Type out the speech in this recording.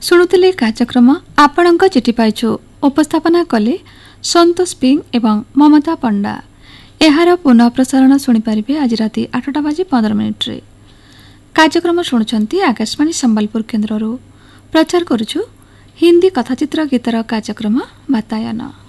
शुणुले कार्यक्रम आपणक चिठी पाइछु उपस्थापना कले संतोष पिंग एवं ममता पंडा। एहार पुनः प्रसारण शुणिपारे आज राति 8:15 कार्यक्रम शुणुंट आकाशवाणी संबलपुर केन्द्र प्रचार करुछु हिंदी कथाचित्र गीतर कार्यक्रम बातायन।